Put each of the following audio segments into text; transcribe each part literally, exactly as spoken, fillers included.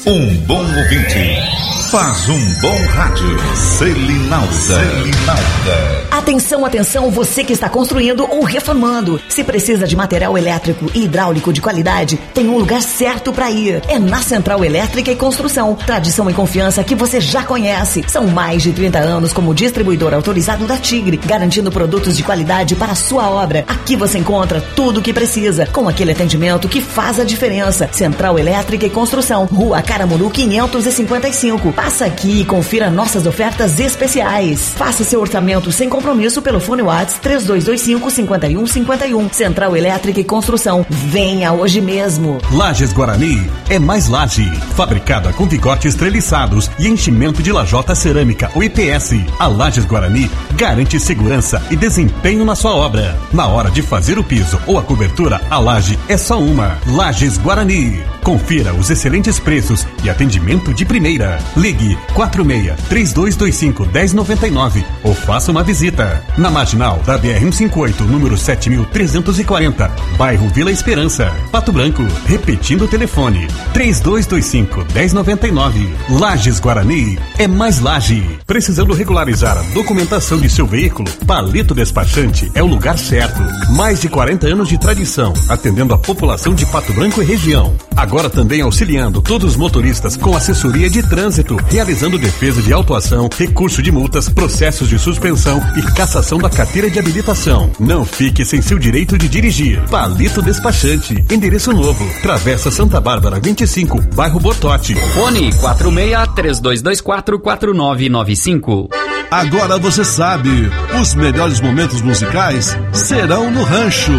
Um bom ouvinte faz um bom rádio. Selinalda. Selinalda. Atenção, atenção, você que está construindo ou reformando. Se precisa de material elétrico e hidráulico de qualidade, tem um lugar certo para ir. É na Central Elétrica e Construção. Tradição e confiança que você já conhece. São mais de trinta anos como distribuidor autorizado da Tigre, garantindo produtos de qualidade para a sua obra. Aqui você encontra tudo o que precisa, com aquele atendimento que faz a diferença. Central Elétrica e Construção, Rua Caramuru quinhentos e cinquenta e cinco. Passa aqui e confira nossas ofertas especiais. Faça seu orçamento sem compromisso pelo fone WhatsApp três dois dois cinco, cinco um cinco um. Central Elétrica e Construção. Venha hoje mesmo. Lajes Guarani é mais laje. Fabricada com vigotes treliçados e enchimento de lajota cerâmica, o I P S. A Lajes Guarani garante segurança e desempenho na sua obra. Na hora de fazer o piso ou a cobertura, a laje é só uma. Lajes Guarani. Confira os excelentes preços e atendimento de primeira. Ligue quatro seis, três dois dois cinco, um zero nove nove ou faça uma visita. Na marginal da B R cento e cinquenta e oito, número sete mil trezentos e quarenta, bairro Vila Esperança, Pato Branco. Repetindo o telefone, três dois dois cinco, um zero nove nove. Lajes Guarani é mais laje. Precisando regularizar a documentação de seu veículo? Palito Despachante é o lugar certo. Mais de quarenta anos de tradição, atendendo a população de Pato Branco e região. Agora também auxiliando todos os motoristas com assessoria de trânsito, realizando defesa de autuação, recurso de multas, processos de suspensão e cassação da carteira de habilitação. Não fique sem seu direito de dirigir. Palito Despachante, endereço novo, Travessa Santa Bárbara vinte e cinco, bairro Bortote. Fone quatro seis, três dois dois quatro, quatro nove nove cinco. Agora você sabe, os melhores momentos musicais serão no Rancho.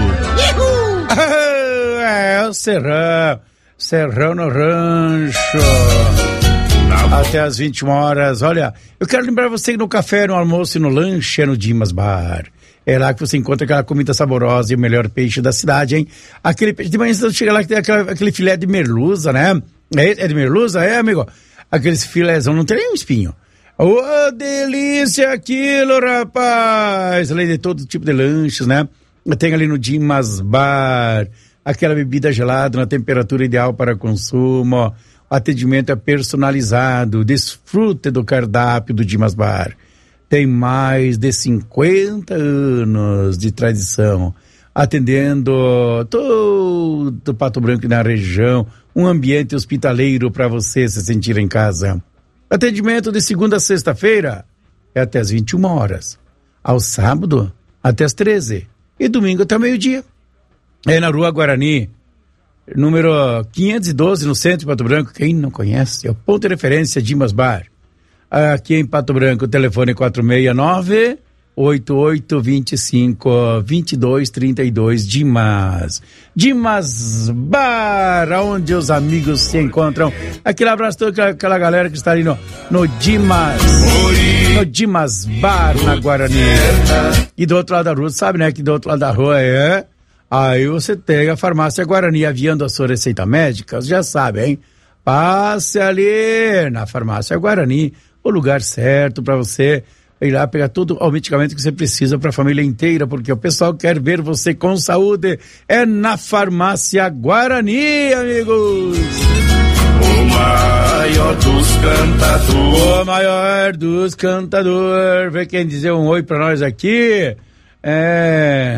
É, o Serrão. Serrão no Rancho. Até às vinte e uma horas. Olha, eu quero lembrar você que no café, no almoço e no lanche é no Dimas Bar. É lá que você encontra aquela comida saborosa e o melhor peixe da cidade, hein? Aquele peixe de manhã você chega lá que tem aquela, aquele filé de merluza, né? É, é de merluza? É, amigo? Aqueles filézão, não tem nem um espinho. Ô, oh, delícia aquilo, rapaz! Além de todo tipo de lanches, né? Tem ali no Dimas Bar aquela bebida gelada na temperatura ideal para consumo. O atendimento é personalizado. Desfrute do cardápio do Dimas Bar. Tem mais de cinquenta anos de tradição, atendendo todo Pato Branco e na região. Um ambiente hospitaleiro para você se sentir em casa. Atendimento de segunda a sexta-feira é até as vinte e uma horas. Ao sábado, até as treze. E domingo até meio-dia. É na Rua Guarani, número quinhentos e doze, no centro de Pato Branco. Quem não conhece, é o ponto de referência Dimas Bar. Aqui em Pato Branco, o telefone é quatro seis nove, oito oito dois cinco, dois dois três dois, Dimas. Dimas Bar, onde os amigos se encontram. Aquele abraço a toda aquela galera que está ali no, no Dimas. No Dimas Bar, na Guarani. E do outro lado da rua, sabe, né? Que do outro lado da rua é... Aí você tem a Farmácia Guarani aviando a sua receita médica, já sabe, hein? Passe ali na Farmácia Guarani, o lugar certo para você ir lá pegar todo o medicamento que você precisa para a família inteira, porque o pessoal quer ver você com saúde. É na Farmácia Guarani, amigos. O maior dos cantadores. O maior dos cantadores. Vem quem dizer um oi para nós aqui. É.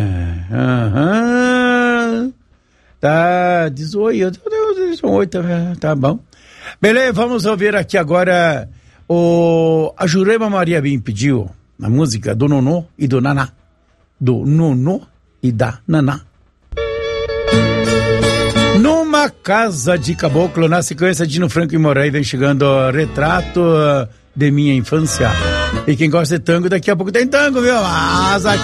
Aham. Uhum. Tá. Diz oi. Eu diz um oi também. Tá bom. Beleza, vamos ouvir aqui agora. O, a Jurema Maria Bim pediu a música do Nonô e do Naná. Do Nonô e da Naná. Numa casa de caboclo, na sequência Dino Franco e Moraes, vem chegando o Retrato de Minha Infância. E quem gosta de tango, daqui a pouco tem tango, viu? Mas aqui